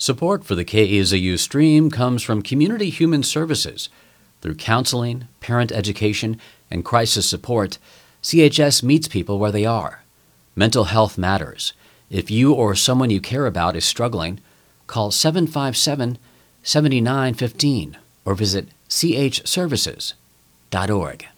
Support for the KAZU stream comes from Community Human Services. Through counseling, parent education, and crisis support, CHS meets people where they are. Mental health matters. If you or someone you care about is struggling, call 757-7915 or visit chservices.org.